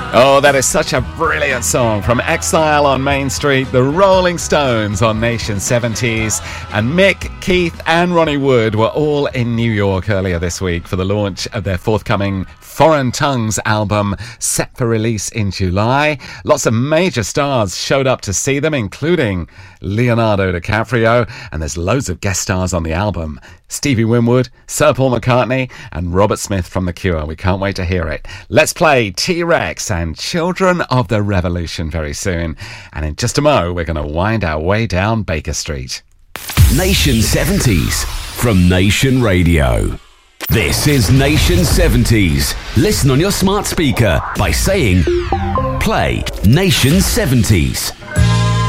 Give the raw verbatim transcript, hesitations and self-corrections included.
Oh, that is such a brilliant song. From Exile on Main Street, the Rolling Stones on Nation seventies, and Mick, Keith and Ronnie Wood were all in New York earlier this week for the launch of their forthcoming Foreign Tongues album, set for release in July. Lots of major stars showed up to see them, including Leonardo DiCaprio, and there's loads of guest stars on the album. Stevie Winwood, Sir Paul McCartney and Robert Smith from The Cure. We can't wait to hear it. Let's play T-Rex and Children of the Revolution very soon. And in just a mo, we're going to wind our way down Baker Street. Nation seventies from Nation Radio. This is Nation seventies. Listen on your smart speaker by saying, play Nation seventies.